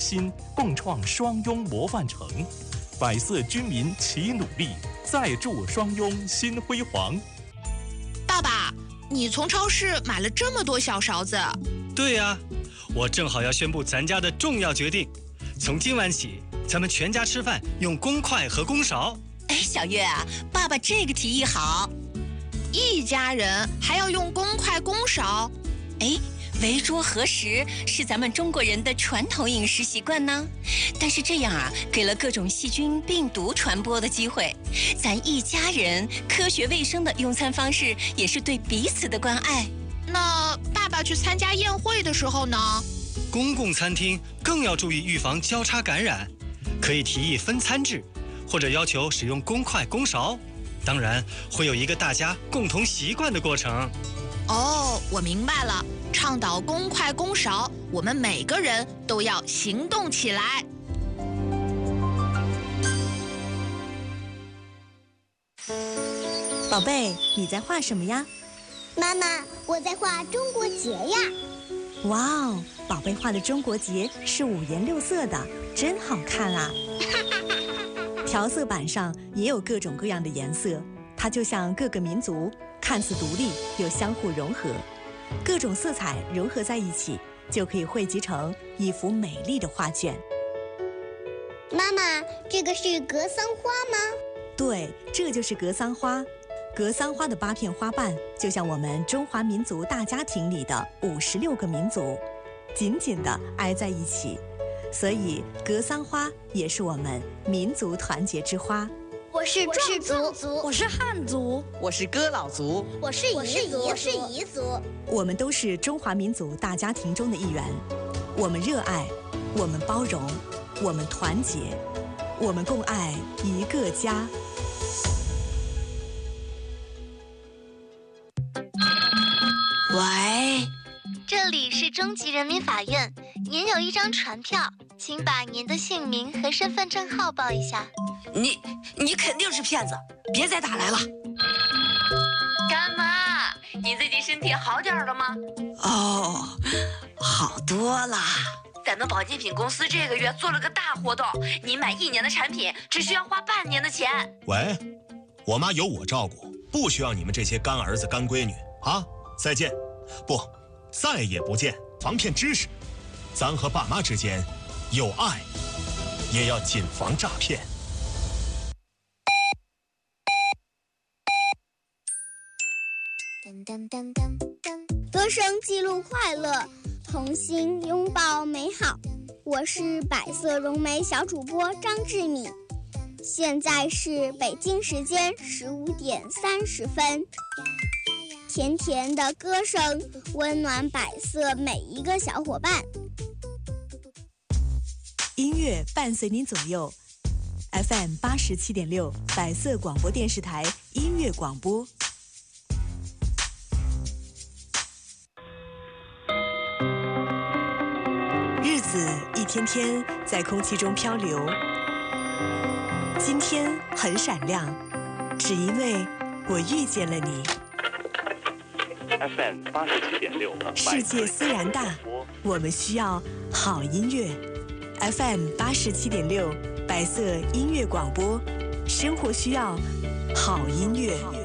心，共创双拥模范城。百色军民齐努力，再铸双拥新辉煌。 爸爸，你从超市买了这么多小勺子？ 对呀，我正好要宣布咱家的重要决定，从今晚起，咱们全家吃饭用公筷和公勺。 哎，小月啊，爸爸这个提议好。 一家人还要用公筷公勺？ 哎，围桌合食是咱们中国人的传统饮食习惯呢，但是这样啊，给了各种细菌、病毒传播的机会。咱一家人科学卫生的用餐方式，也是对彼此的关爱。 那爸爸去参加宴会的时候呢？ 公共餐厅更要注意预防交叉感染，可以提议分餐制，或者要求使用公筷公勺。当然，会有一个大家共同习惯的过程。 哦，我明白了，倡导公筷公勺，我们每个人都要行动起来。 宝贝，你在画什么呀？ 妈妈，我在画中国结呀。 哇哦，宝贝画的中国结是五颜六色的，真好看啊！调色板上也有各种各样的颜色，它就像各个民族，看似独立又相互融合，各种色彩融合在一起，就可以汇集成一幅美丽的画卷。 妈妈，这个是格桑花吗？ 对，这就是格桑花。格桑花的8片花瓣，就像我们中华民族大家庭里的56个民族，紧紧地挨在一起，所以格桑花也是我们民族团结之花。 我是壮族， 我是汉族， 我是哥老族， 我是彝族， 我们都是中华民族大家庭中的一员。我们热爱，我们包容，我们团结，我们共爱一个家。 喂，这里是中级人民法院，您有一张传票，请把您的姓名和身份证号报一下。 你肯定是骗子，别再打来了。 干妈，你最近身体好点了吗？ 哦，好多了。 咱们保健品公司这个月做了个大活动，你买1年的产品只需要花半年的钱。 喂，我妈有我照顾，不需要你们这些干儿子干闺女啊！再见，不，再也不见。防骗知识，咱和爸妈之间有爱，也要谨防诈骗。 歌声记录快乐，同心拥抱美好。我是百色融媒小主播张志敏，现在是北京时间15点30分。甜甜的歌声温暖百色每一个小伙伴， 音乐伴随您左右。FM 87.6百色广播电视台音乐广播。日子一天天在空气中漂流，今天很闪亮，只因为我遇见了你。 FM 87.6， 世界虽然大，我们需要好音乐。FM 87.6，百色音乐广播，生活需要好音乐。